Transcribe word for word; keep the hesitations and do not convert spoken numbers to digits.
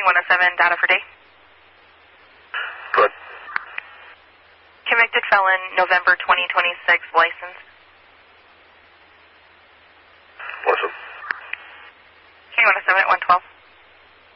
King one oh seven, data for D. Good. Convicted felon, November twenty twenty-six, license. Listen. King one oh seven at one twelve.